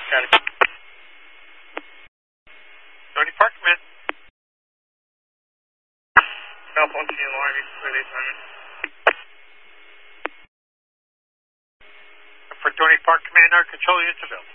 Got it. Tony Park, command. Alpha 1 alarm, you clear the assignment. For Tony Park, command, our control units available.